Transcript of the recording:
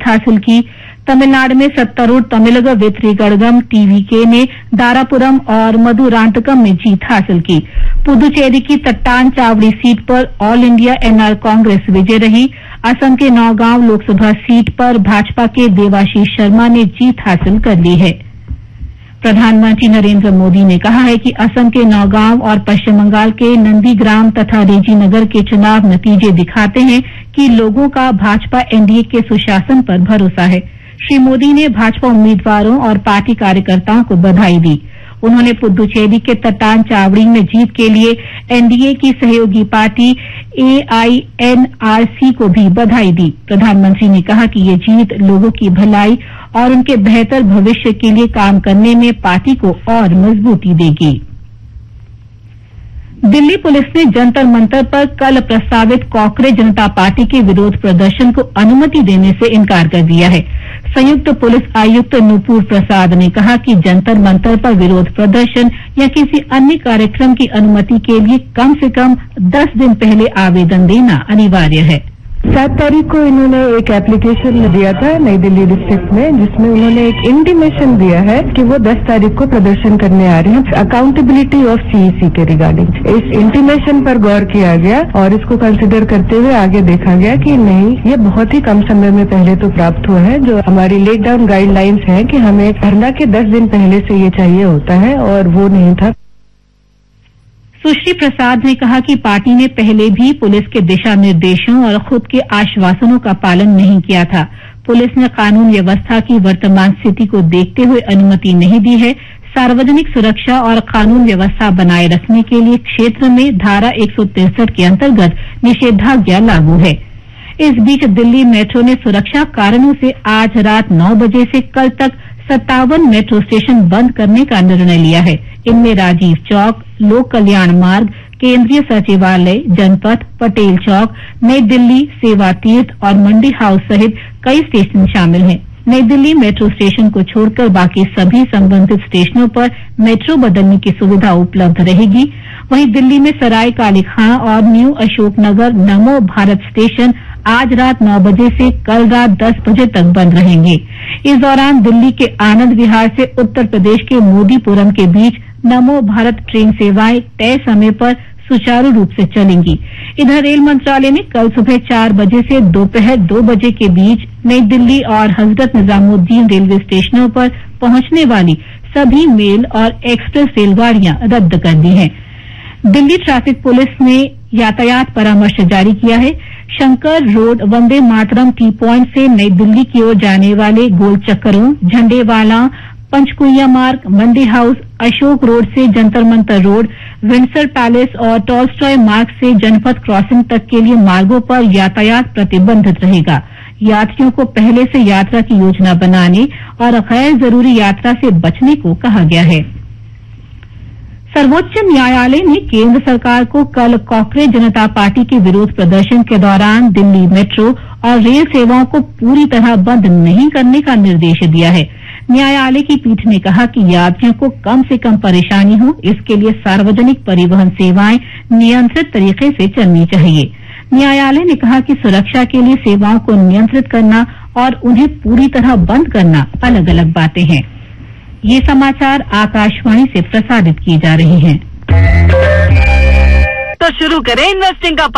जीत हासिल की। तमिलनाडु में सत्तारूढ़ तमिलग वेत्रिगढ़गम टीवीके ने दारापुरम और मधुरांतकम में जीत हासिल की। पुदुचेरी की तट्टान चावड़ी सीट पर ऑल इंडिया एनआर कांग्रेस विजय रही। असम के नौगांव लोकसभा सीट पर भाजपा के देवाशीष शर्मा ने जीत हासिल कर ली है। प्रधानमंत्री नरेंद्र मोदी ने कहा है कि असम के नौगांव और पश्चिम बंगाल के नंदीग्राम तथा रेजीनगर के चुनाव नतीजे दिखाते हैं कि लोगों का भाजपा एनडीए के सुशासन पर भरोसा है। श्री मोदी ने भाजपा उम्मीदवारों और पार्टी कार्यकर्ताओं को बधाई दी। उन्होंने पुदुचेरी के तट्टान चावड़ी में जीत के लिए एनडीए की सहयोगी पार्टी एआईएनआरसी को भी बधाई दी। प्रधानमंत्री ने कहा कि ये जीत लोगों की भलाई और उनके बेहतर भविष्य के लिए काम करने में पार्टी को और मजबूती देगी। दिल्ली पुलिस ने जंतर मंतर पर कल प्रस्तावित कॉकरोच जनता पार्टी के विरोध प्रदर्शन को अनुमति देने से इनकार कर दिया है। संयुक्त पुलिस आयुक्त नूपुर प्रसाद ने कहा कि जंतर मंतर पर विरोध प्रदर्शन या किसी अन्य कार्यक्रम की अनुमति के लिए कम से कम 10 दिन पहले आवेदन देना अनिवार्य है। 7 तारीख को इन्होंने एक एप्लीकेशन दिया था नई दिल्ली डिस्ट्रिक्ट में, जिसमें उन्होंने एक इंटीमेशन दिया है कि वो 10 तारीख को प्रदर्शन करने आ रहे हैं अकाउंटेबिलिटी ऑफ सीईसी के रिगार्डिंग। इस इंटीमेशन पर गौर किया गया और इसको कंसिडर करते हुए आगे देखा गया कि नहीं, ये बहुत ही कम समय में पहले तो प्राप्त हुआ है। जो हमारी लेक डाउन गाइडलाइंस है कि हमें धरना के 10 दिन पहले से ये चाहिए होता है, और वो नहीं था। सुश्री प्रसाद ने कहा कि पार्टी ने पहले भी पुलिस के दिशा निर्देशों और खुद के आश्वासनों का पालन नहीं किया था। पुलिस ने कानून व्यवस्था की वर्तमान स्थिति को देखते हुए अनुमति नहीं दी है। सार्वजनिक सुरक्षा और कानून व्यवस्था बनाए रखने के लिए क्षेत्र में धारा 163 के अंतर्गत निषेधाज्ञा लागू है। इस बीच दिल्ली मेट्रो ने सुरक्षा कारणों से आज रात 9 बजे से कल तक 57 मेट्रो स्टेशन बंद करने का निर्णय लिया है। इनमें राजीव चौक, लोक कल्याण मार्ग, केंद्रीय सचिवालय, जनपथ, पटेल चौक, नई दिल्ली, सेवा तीर्थ और मंडी हाउस सहित कई स्टेशन शामिल हैं। नई दिल्ली मेट्रो स्टेशन को छोड़कर बाकी सभी संबंधित स्टेशनों पर मेट्रो बदलने की सुविधा उपलब्ध रहेगी। वहीं दिल्ली में सराय काली खां और न्यू अशोकनगर नमो भारत स्टेशन आज रात 9 बजे से कल रात 10 बजे तक बंद रहेंगे। इस दौरान दिल्ली के आनंद विहार से उत्तर प्रदेश के मोदीपुरम के बीच नमो भारत ट्रेन सेवाएं तय समय पर सुचारू रूप से चलेंगी। इधर रेल मंत्रालय ने कल सुबह 4 बजे से दोपहर 2 बजे के बीच नई दिल्ली और हजरत निजामुद्दीन रेलवे स्टेशनों पर पहुंचने वाली सभी मेल और एक्सप्रेस रेलगाड़ियां रद्द कर दी हैं। दिल्ली ट्रैफिक पुलिस ने यातायात परामर्श जारी किया है। Shankar road Vande Mataram T point से नई दिल्ली की ओर जाने वाले गोल चक्करों, झंडेवाला, पंचकुइया मार्ग, मंडी हाउस, अशोक रोड से Jantar Mantar road, Windsor palace और टॉलस्टॉय मार्ग से जनपथ क्रॉसिंग तक के लिए मार्गों पर यातायात प्रतिबंधित रहेगा। यात्रियों को पहले से यात्रा की योजना बनाने और गैर जरूरी यात्रा से बचने को कहा गया है। सर्वोच्च न्यायालय ने केंद्र सरकार को कल कॉकरोच जनता पार्टी के विरोध प्रदर्शन के दौरान दिल्ली मेट्रो और रेल सेवाओं को पूरी तरह बंद नहीं करने का निर्देश दिया है। न्यायालय की पीठ ने कहा कि यात्रियों को कम से कम परेशानी हो, इसके लिए सार्वजनिक परिवहन सेवाएं नियंत्रित तरीके से चलनी चाहिए। न्यायालय ने कहा कि सुरक्षा के लिए सेवाओं को नियंत्रित करना और उन्हें पूरी तरह बंद करना अलग अलग बातें हैं। ये समाचार आकाशवाणी से प्रसारित किए जा रहे हैं। तो शुरू करें इन्वेस्टिंग का